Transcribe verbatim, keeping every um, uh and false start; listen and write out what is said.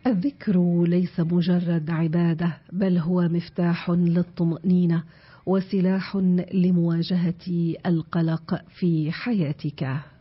الذكر ليس مجرد عبادة، بل هو مفتاح للطمأنينة وسلاح لمواجهة القلق في حياتك.